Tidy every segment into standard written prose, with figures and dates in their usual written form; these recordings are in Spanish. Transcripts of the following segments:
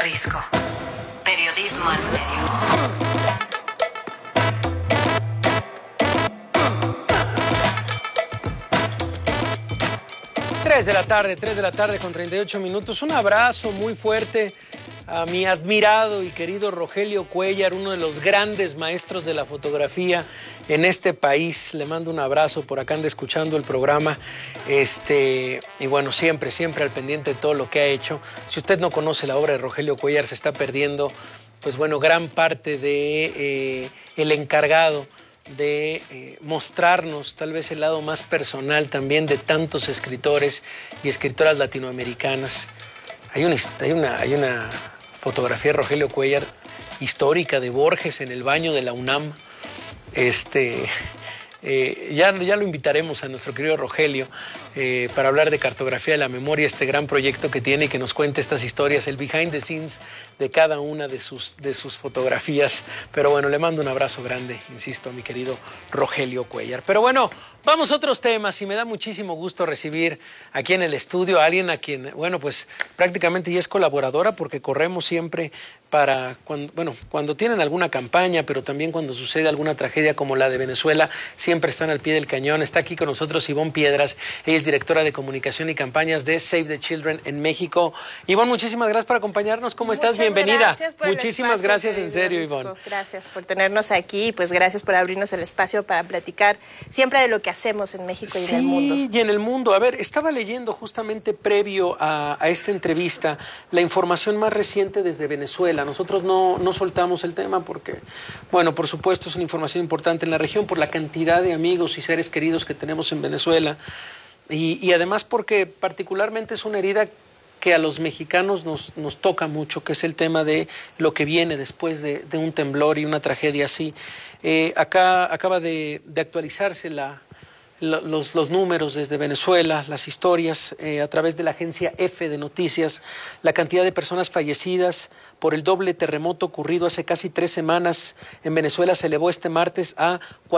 Risco. Periodismo en serio. 3 de la tarde con 38 minutos. Un abrazo muy fuerte a mi admirado y querido Rogelio Cuéllar, uno de los grandes maestros de la fotografía en este país. Le mando un abrazo, por acá anda escuchando el programa. Y bueno, siempre al pendiente de todo lo que ha hecho. Si usted no conoce la obra de Rogelio Cuéllar, se está perdiendo, pues bueno, gran parte de el encargado de mostrarnos tal vez el lado más personal también de tantos escritores y escritoras latinoamericanas. Hay una fotografía de Rogelio Cuéllar histórica de Borges en el baño de la UNAM. Ya lo invitaremos a nuestro querido Rogelio para hablar de cartografía de la memoria, este gran proyecto que tiene y que nos cuente estas historias, el behind the scenes de cada una de sus fotografías. Pero bueno, le mando un abrazo grande, insisto, a mi querido Rogelio Cuéllar. Pero bueno, vamos a otros temas y me da muchísimo gusto recibir aquí en el estudio a alguien a quien, bueno, pues prácticamente ya es colaboradora porque corremos siempre para, cuando tienen alguna campaña, pero también cuando sucede alguna tragedia como la de Venezuela, siempre están al pie del cañón. Está aquí con nosotros Ivonne Piedras, ella es directora de comunicación y campañas de Save the Children en México. Ivonne, muchísimas gracias por acompañarnos. ¿Cómo estás? Bienvenida. Muchísimas gracias, en serio, Ivonne. Gracias por tenernos aquí y pues gracias por abrirnos el espacio para platicar siempre de lo que hacemos en México y en el mundo. Sí, y en el mundo. A ver, estaba leyendo justamente previo a esta entrevista la información más reciente desde Venezuela. Nosotros no soltamos el tema porque, bueno, por supuesto es una información importante en la región por la cantidad de amigos y seres queridos que tenemos en Venezuela y además porque particularmente es una herida que a los mexicanos nos toca mucho, que es el tema de lo que viene después de un temblor y una tragedia así. Acá acaba de actualizarse los números desde Venezuela, las historias a través de la agencia EFE de Noticias, la cantidad de personas fallecidas por el doble terremoto ocurrido hace casi 3 semanas en Venezuela se elevó este martes a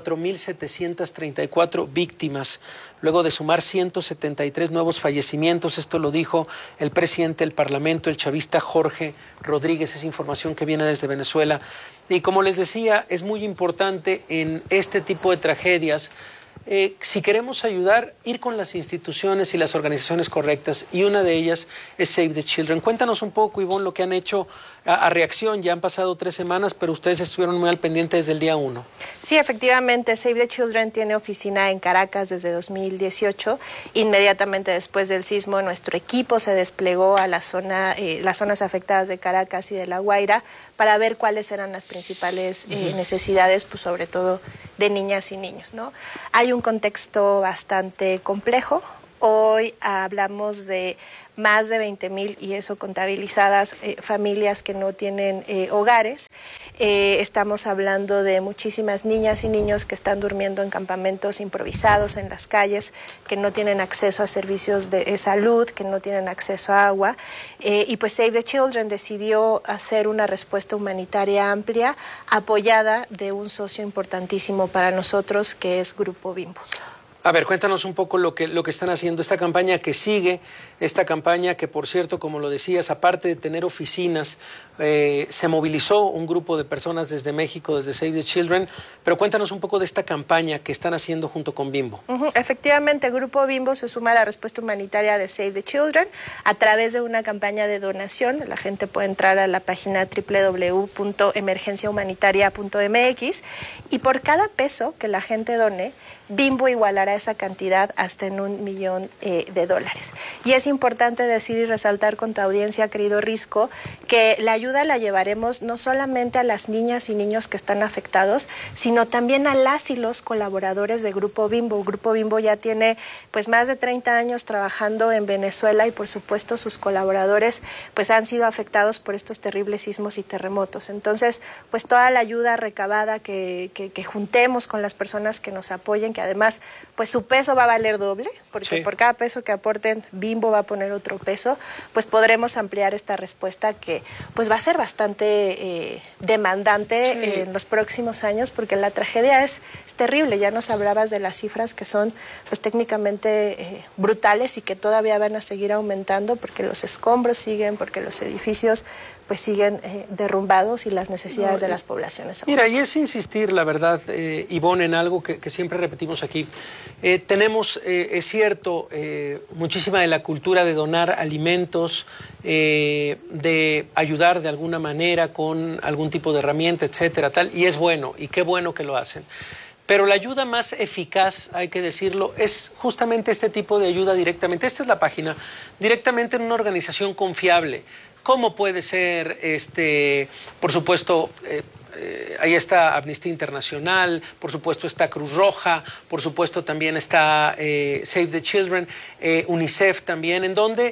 4,734 víctimas, luego de sumar 173 nuevos fallecimientos. Esto lo dijo el presidente del Parlamento, el chavista Jorge Rodríguez. Es información que viene desde Venezuela. Y como les decía, es muy importante en este tipo de tragedias, si queremos ayudar, ir con las instituciones y las organizaciones correctas, y una de ellas es Save the Children. Cuéntanos un poco, Ivonne, lo que han hecho a reacción. Ya han pasado 3 semanas, pero ustedes estuvieron muy al pendiente desde el día 1. Sí, efectivamente, Save the Children tiene oficina en Caracas desde 2018. Inmediatamente después del sismo, nuestro equipo se desplegó a las zonas afectadas de Caracas y de La Guaira para ver cuáles eran las principales necesidades, pues sobre todo de niñas y niños, ¿no? Hay un contexto bastante complejo. Hoy hablamos de más de 20,000 y eso contabilizadas familias que no tienen hogares. Estamos hablando de muchísimas niñas y niños que están durmiendo en campamentos improvisados en las calles, que no tienen acceso a servicios de salud, que no tienen acceso a agua. Y pues Save the Children decidió hacer una respuesta humanitaria amplia, apoyada de un socio importantísimo para nosotros, que es Grupo Bimbo. A ver, cuéntanos un poco lo que están haciendo, esta campaña que sigue, esta campaña que, por cierto, como lo decías, aparte de tener oficinas, se movilizó un grupo de personas desde México, desde Save the Children, pero cuéntanos un poco de esta campaña que están haciendo junto con Bimbo. Efectivamente, Grupo Bimbo se suma a la respuesta humanitaria de Save the Children a través de una campaña de donación. La gente puede entrar a la página www.emergenciahumanitaria.mx y por cada peso que la gente done, Bimbo igualará esa cantidad hasta en $1 millón de dólares. Y es importante decir y resaltar con tu audiencia, querido Risco, que la ayuda la llevaremos no solamente a las niñas y niños que están afectados, sino también a las y los colaboradores de Grupo Bimbo. Grupo Bimbo ya tiene pues más de 30 años trabajando en Venezuela y por supuesto sus colaboradores pues han sido afectados por estos terribles sismos y terremotos. Entonces, pues toda la ayuda recabada que juntemos con las personas que nos apoyen, que además pues su peso va a valer doble, porque sí, por cada peso que aporten, Bimbo va a poner otro peso, pues podremos ampliar esta respuesta que pues va a ser bastante demandante en los próximos años, porque la tragedia es terrible. Ya nos hablabas de las cifras que son pues técnicamente brutales y que todavía van a seguir aumentando porque los escombros siguen, porque los edificios pues siguen derrumbados y las necesidades de las poblaciones. Mira, y es insistir, la verdad, Ivonne, en algo que siempre repetimos aquí. Tenemos, es cierto, muchísima de la cultura de donar alimentos, de ayudar de alguna manera con algún tipo de herramienta, etcétera, tal, y es bueno, y qué bueno que lo hacen. Pero la ayuda más eficaz, hay que decirlo, es justamente este tipo de ayuda directamente. Esta es la página, directamente en una organización confiable. ¿Cómo puede ser, por supuesto, ahí está Amnistía Internacional, por supuesto está Cruz Roja, por supuesto también está Save the Children, UNICEF también, en donde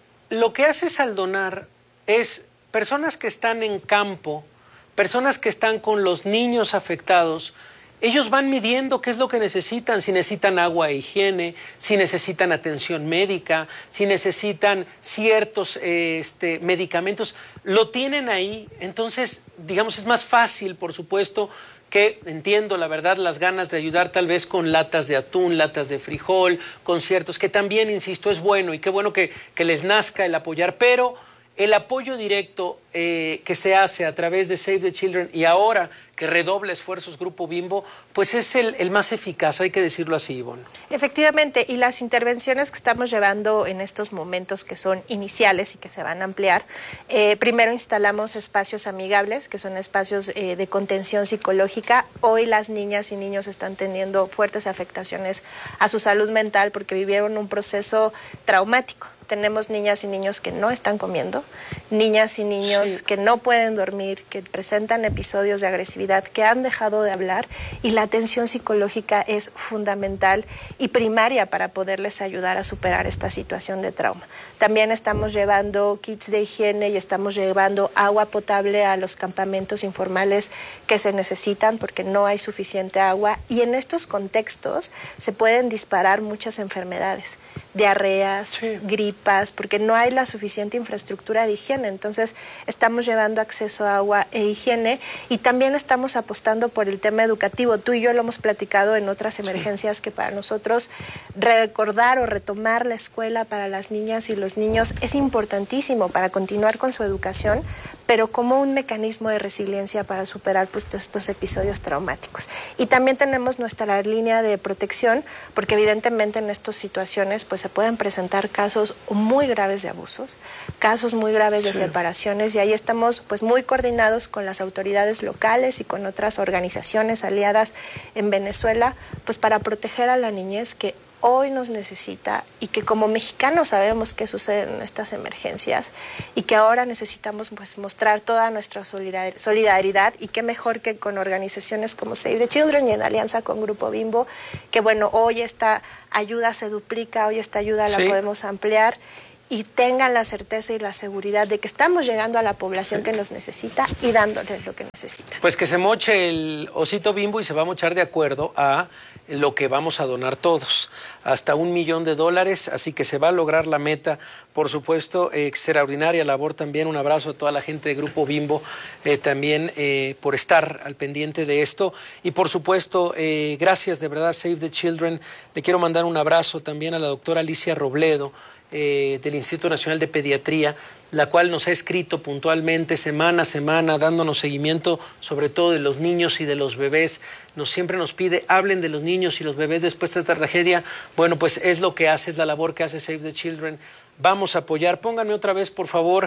lo que haces al donar es personas que están en campo, personas que están con los niños afectados. Ellos van midiendo qué es lo que necesitan, si necesitan agua e higiene, si necesitan atención médica, si necesitan ciertos medicamentos, lo tienen ahí. Entonces, digamos, es más fácil, por supuesto, que entiendo, la verdad, las ganas de ayudar tal vez con latas de atún, latas de frijol, conciertos, que también, insisto, es bueno y qué bueno que les nazca el apoyar, pero el apoyo directo que se hace a través de Save the Children y ahora que redobla esfuerzos Grupo Bimbo, pues es el más eficaz, hay que decirlo así, Ivonne. Efectivamente, y las intervenciones que estamos llevando en estos momentos que son iniciales y que se van a ampliar, primero instalamos espacios amigables, que son espacios de contención psicológica. Hoy las niñas y niños están teniendo fuertes afectaciones a su salud mental porque vivieron un proceso traumático. Tenemos niñas y niños que no están comiendo, niñas y niños que no pueden dormir, que presentan episodios de agresividad, que han dejado de hablar, y la atención psicológica es fundamental y primaria para poderles ayudar a superar esta situación de trauma. También estamos llevando kits de higiene y estamos llevando agua potable a los campamentos informales que se necesitan porque no hay suficiente agua, y en estos contextos se pueden disparar muchas enfermedades, diarreas, gripas, porque no hay la suficiente infraestructura de higiene. Entonces estamos llevando acceso a agua e higiene, y también estamos apostando por el tema educativo. Tú y yo lo hemos platicado en otras emergencias, que para nosotros recordar o retomar la escuela para las niñas y los niños es importantísimo para continuar con su educación, pero como un mecanismo de resiliencia para superar pues estos episodios traumáticos. Y también tenemos nuestra línea de protección, porque evidentemente en estas situaciones pues se pueden presentar casos muy graves de abusos, casos muy graves de separaciones, y ahí estamos pues muy coordinados con las autoridades locales y con otras organizaciones aliadas en Venezuela, pues para proteger a la niñez que hoy nos necesita, y que como mexicanos sabemos qué sucede en estas emergencias, y que ahora necesitamos pues mostrar toda nuestra solidaridad, y qué mejor que con organizaciones como Save the Children y en alianza con Grupo Bimbo, que bueno, hoy esta ayuda se duplica, hoy esta ayuda la podemos ampliar, y tengan la certeza y la seguridad de que estamos llegando a la población que nos necesita y dándoles lo que necesitan. Pues que se moche el osito Bimbo y se va a mochar de acuerdo a lo que vamos a donar todos, hasta $1 millón, así que se va a lograr la meta, por supuesto. Extraordinaria labor también, un abrazo a toda la gente de Grupo Bimbo, también por estar al pendiente de esto, y por supuesto, gracias de verdad Save the Children. Le quiero mandar un abrazo también a la doctora Alicia Robledo, del Instituto Nacional de Pediatría, la cual nos ha escrito puntualmente semana a semana, dándonos seguimiento sobre todo de los niños y de los bebés. Siempre nos pide, hablen de los niños y los bebés después de esta tragedia. Bueno, pues es lo que hace, es la labor que hace Save the Children. Vamos a apoyar. Pónganme otra vez, por favor,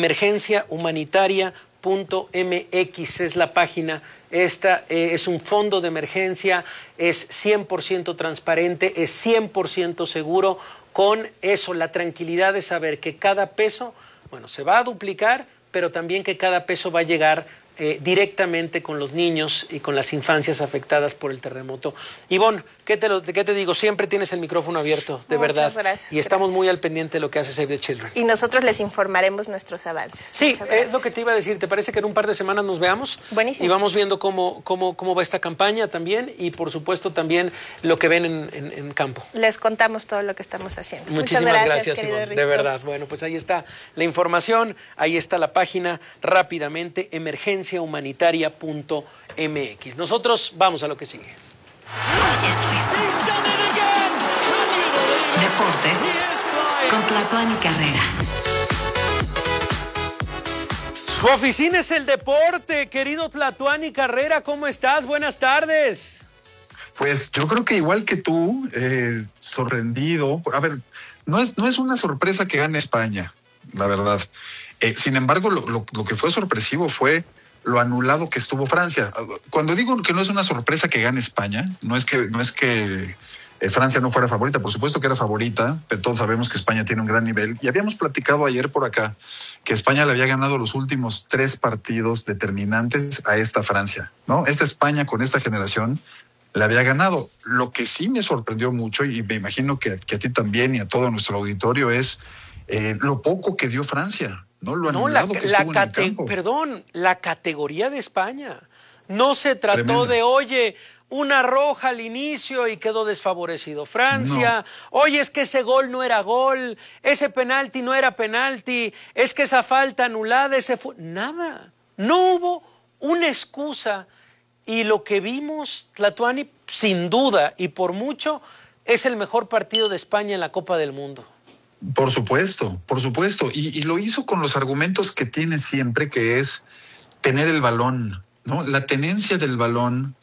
emergenciahumanitaria.mx es la página. Esta es un fondo de emergencia, es 100% transparente, es 100% seguro. Con eso, la tranquilidad de saber que cada peso, bueno, se va a duplicar, pero también que cada peso va a llegar directamente con los niños y con las infancias afectadas por el terremoto. Ivonne, ¿qué te digo? Siempre tienes el micrófono abierto, de verdad. Muchas gracias. Y estamos muy al pendiente de lo que hace Save the Children. Y nosotros les informaremos nuestros avances. Sí, es lo que te iba a decir. ¿Te parece que en un par de semanas nos veamos? Buenísimo. Y vamos viendo cómo va esta campaña también, y por supuesto también lo que ven en campo. Les contamos todo lo que estamos haciendo. Muchísimas gracias Ivonne, de verdad. Bueno, pues ahí está la información, ahí está la página, rápidamente, emergenciahumanitaria.mx. Nosotros vamos a lo que sigue. Hoy es listo. Deportes con Tlatuani Carrera. Su oficina es el deporte, querido Tlatuani Carrera, ¿cómo estás? Buenas tardes. Pues yo creo que igual que tú, sorprendido. A ver, no es una sorpresa que gane España, la verdad. Sin embargo, lo que fue sorpresivo fue lo anulado que estuvo Francia. Cuando digo que no es una sorpresa que gane España, no es que Francia no fuera favorita, por supuesto que era favorita, pero todos sabemos que España tiene un gran nivel. Y habíamos platicado ayer por acá que España le había ganado los últimos 3 partidos determinantes a esta Francia, ¿no? Esta España con esta generación le había ganado. Lo que sí me sorprendió mucho, y me imagino que a ti también y a todo nuestro auditorio, es lo poco que dio Francia, ¿no? Lo anulado que estuvo en el campo. Perdón, la categoría de España. No se trató Tremendo. de, oye, una roja al inicio y quedó desfavorecido Francia. No. Oye, es que ese gol no era gol, ese penalti no era penalti, es que esa falta anulada, nada. No hubo una excusa. Y lo que vimos, Tlatuani, sin duda y por mucho, es el mejor partido de España en la Copa del Mundo. Por supuesto, por supuesto. Y lo hizo con los argumentos que tiene siempre, que es tener el balón, ¿no? La tenencia del balón,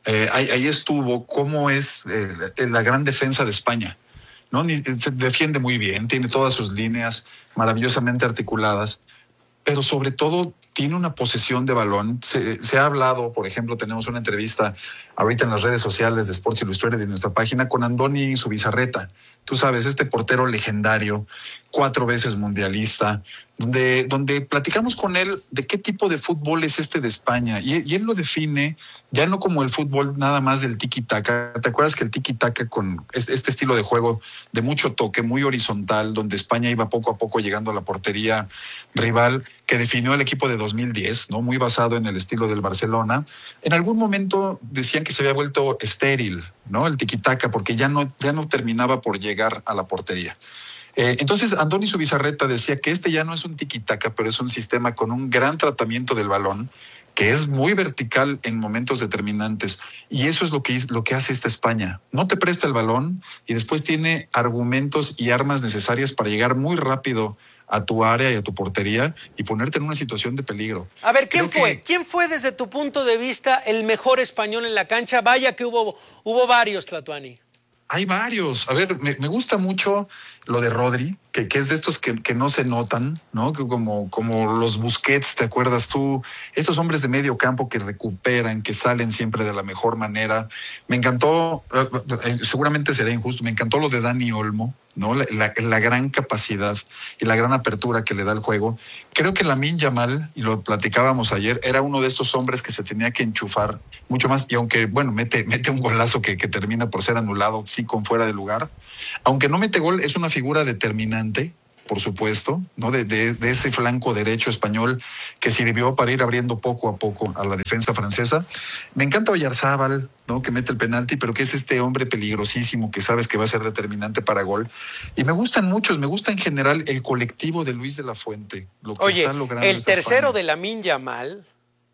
ahí estuvo, cómo es la gran defensa de España, ¿no? Se defiende muy bien, tiene todas sus líneas maravillosamente articuladas, pero sobre todo tiene una posesión de balón. Se ha hablado, por ejemplo, tenemos una entrevista ahorita en las redes sociales de Sports Illustrated de nuestra página con Andoni Zubizarreta. Tú sabes, este portero legendario, 4 veces mundialista, donde platicamos con él de qué tipo de fútbol es este de España. Y él lo define ya no como el fútbol nada más del tiki-taka. ¿Te acuerdas que el tiki-taka con este estilo de juego de mucho toque, muy horizontal, donde España iba poco a poco llegando a la portería rival, que definió el equipo de 2010, ¿no? Muy basado en el estilo del Barcelona. En algún momento decían que se había vuelto estéril, ¿no? El tiki-taka, porque ya no terminaba por llegar a la portería. Entonces, Andoni Zubizarreta decía que ya no es un tiki-taka, pero es un sistema con un gran tratamiento del balón, que es muy vertical en momentos determinantes. Y eso es lo que hace esta España. No te presta el balón y después tiene argumentos y armas necesarias para llegar muy rápido a tu área y a tu portería y ponerte en una situación de peligro. A ver, ¿quién fue desde tu punto de vista el mejor español en la cancha? Vaya que hubo varios, Tlatuani. Hay varios. A ver, me gusta mucho lo de Rodri, que es de estos que no se notan, ¿no? Que como los Busquets, ¿te acuerdas tú? Estos hombres de medio campo que recuperan, que salen siempre de la mejor manera. Me encantó, seguramente será injusto, me encantó lo de Dani Olmo, ¿no? La gran capacidad y la gran apertura que le da el juego. Creo que Lamine Yamal, y lo platicábamos ayer, era uno de estos hombres que se tenía que enchufar mucho más, y aunque, bueno, mete un golazo que termina por ser anulado, sí, con fuera de lugar. Aunque no mete gol, es una figura determinante, por supuesto, ¿no? De ese flanco derecho español que sirvió para ir abriendo poco a poco a la defensa francesa. Me encanta Oyarzábal, ¿no? Que mete el penalti, pero que es este hombre peligrosísimo que sabes que va a ser determinante para gol. Y me gustan muchos, me gusta en general el colectivo de Luis de la Fuente. Lo que está logrando el tercero de Lamine Yamal.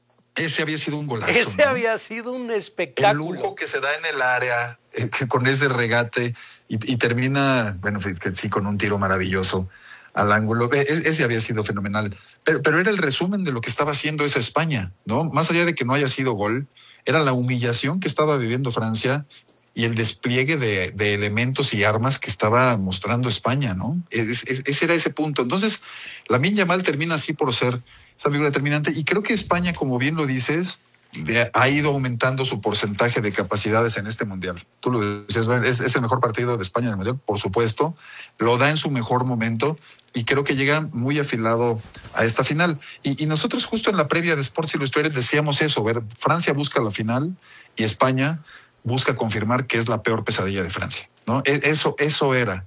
Ese había sido un golazo. Ese, ¿no? Había sido un espectáculo. El lujo que se da en el área, con ese regate, y termina, bueno, sí, con un tiro maravilloso al ángulo. Ese había sido fenomenal. Pero era el resumen de lo que estaba haciendo esa España, ¿no? Más allá de que no haya sido gol, era la humillación que estaba viviendo Francia y el despliegue de elementos y armas que estaba mostrando España, ¿no? Ese era ese punto. Entonces, Lamine Yamal termina así por ser esa figura determinante. Y creo que España, como bien lo dices, ha ido aumentando su porcentaje de capacidades en este mundial. Tú lo decías, es el mejor partido de España en el mundial, por supuesto. Lo da en su mejor momento y creo que llega muy afilado a esta final. Y nosotros justo en la previa de Sports Illustrated decíamos eso, Francia busca la final y España busca confirmar que es la peor pesadilla de Francia, ¿no? Eso era.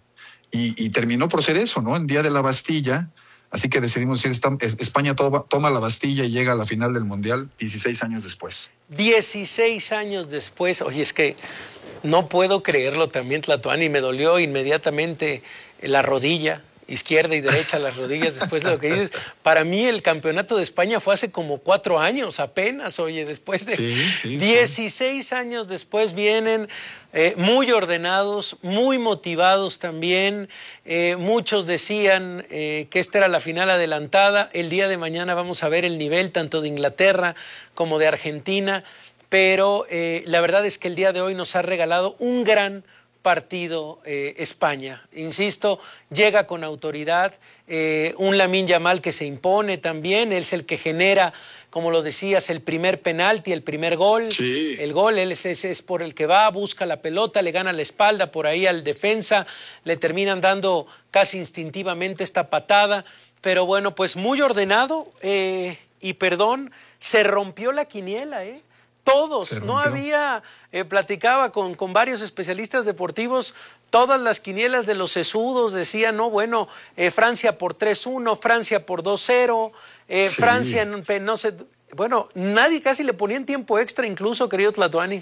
Y terminó por ser eso, ¿no? En Día de la Bastilla. Así que decidimos decir, España toma la Bastilla y llega a la final del Mundial 16 años después. 16 años después. Oye, es que no puedo creerlo también, Tlatuani. Me dolió inmediatamente la rodilla. izquierda y derecha, las rodillas, después de lo que dices. Para mí el campeonato de España fue hace como 4 años apenas, oye, después de 16 años después vienen muy ordenados, muy motivados también. Muchos decían que esta era la final adelantada. El día de mañana vamos a ver el nivel tanto de Inglaterra como de Argentina, pero la verdad es que el día de hoy nos ha regalado un gran partido España. Insisto, llega con autoridad, un Lamine Yamal que se impone también, él es el que genera, como lo decías, el primer penalti, el primer gol. Sí. El gol, él es por el que va, busca la pelota, le gana la espalda por ahí al defensa, le terminan dando casi instintivamente esta patada, pero bueno, pues muy ordenado y perdón, se rompió la quiniela, todos, no había, platicaba con varios especialistas deportivos, todas las quinielas de los sesudos decían, no, bueno, Francia por 3-1, Francia por 2-0, Francia, no sé, bueno, nadie casi le ponía en tiempo extra incluso, querido Tlatuani.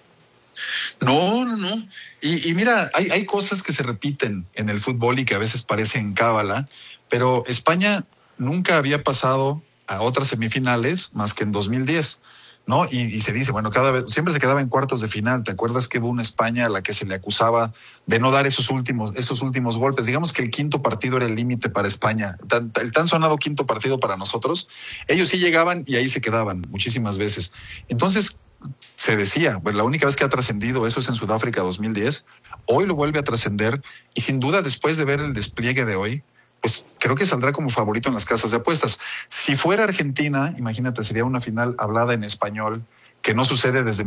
No. Y mira, hay cosas que se repiten en el fútbol y que a veces parecen cábala, pero España nunca había pasado a otras semifinales más que en 2010. ¿No? Y se dice, bueno, cada vez siempre se quedaba en cuartos de final. ¿Te acuerdas que hubo una España a la que se le acusaba de no dar esos últimos golpes? Digamos que el quinto partido era el límite para España. El tan sonado quinto partido para nosotros. Ellos sí llegaban y ahí se quedaban muchísimas veces. Entonces, se decía, pues la única vez que ha trascendido eso es en Sudáfrica 2010. Hoy lo vuelve a trascender y sin duda después de ver el despliegue de hoy, pues creo que saldrá como favorito en las casas de apuestas. Si fuera Argentina, imagínate, sería una final hablada en español, que no sucede desde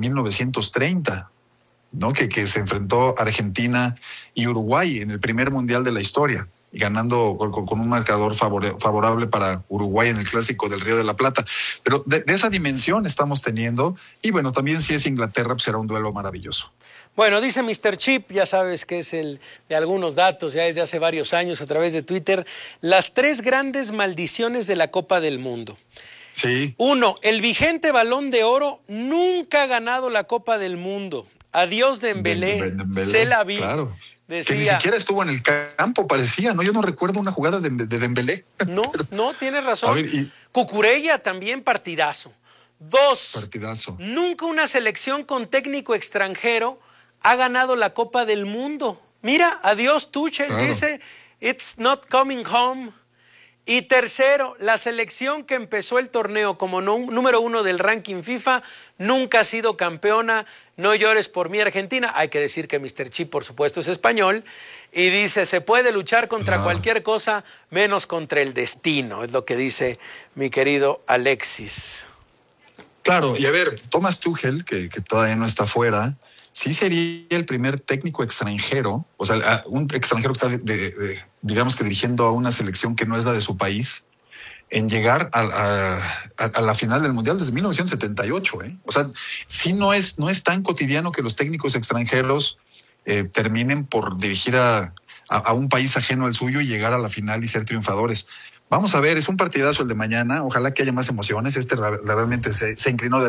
1930, ¿no? Que se enfrentó Argentina y Uruguay en el primer mundial de la historia, y ganando con un marcador favorable para Uruguay en el clásico del Río de la Plata. Pero de esa dimensión estamos teniendo, y bueno, también si es Inglaterra, pues será un duelo maravilloso. Bueno, dice Mr. Chip, ya sabes que es el de algunos datos, ya desde hace varios años a través de Twitter, las 3 grandes maldiciones de la Copa del Mundo. Sí. 1, el vigente Balón de Oro nunca ha ganado la Copa del Mundo. Adiós Dembélé, se la vi. Claro. Decía, que ni siquiera estuvo en el campo, parecía, ¿no? Yo no recuerdo una jugada de Dembélé. No, tienes razón. A ver, Cucurella también partidazo. 2, partidazo. Nunca una selección con técnico extranjero ha ganado la Copa del Mundo. Mira, adiós Tuchel, claro. Dice, it's not coming home. Y 3, la selección que empezó el torneo como número 1 del ranking FIFA nunca ha sido campeona. No llores por mí, Argentina. Hay que decir que Mr. Chip, por supuesto, es español. Y dice, se puede luchar contra cualquier cosa, menos contra el destino. Es lo que dice mi querido Alexis. Claro, y a ver, Thomas Tuchel, que todavía no está fuera, sí sería el primer técnico extranjero, o sea, un extranjero que está, digamos que dirigiendo a una selección que no es la de su país, en llegar a la final del Mundial desde 1978. O sea, sí no es tan cotidiano que los técnicos extranjeros terminen por dirigir a un país ajeno al suyo y llegar a la final y ser triunfadores. Vamos a ver, es un partidazo el de mañana, ojalá que haya más emociones. Realmente se inclinó de